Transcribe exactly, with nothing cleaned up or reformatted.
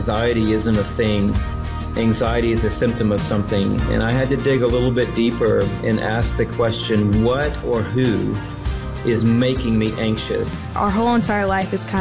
Anxiety isn't a thing. Anxiety is a symptom of something. And I had to dig a little bit deeper and ask the question, what or who is making me anxious? Our whole entire life is kind